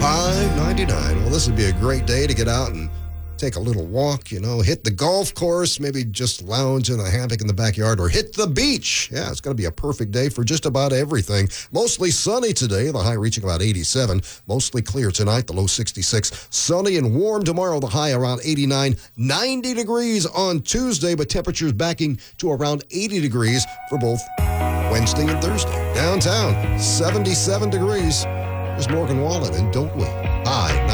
I-99. Well, this would be a great day to get out and take a little walk, hit the golf course, maybe just lounge in a hammock in the backyard, or hit the beach. Yeah, it's going to be a perfect day for just about everything. Mostly sunny today, the high reaching about 87. Mostly clear tonight, the low 66. Sunny and warm tomorrow, the high around 89. 90 degrees on Tuesday, but temperatures backing to around 80 degrees for both Wednesday and Thursday. Downtown, 77 degrees. There's Morgan Wallen, and don't we?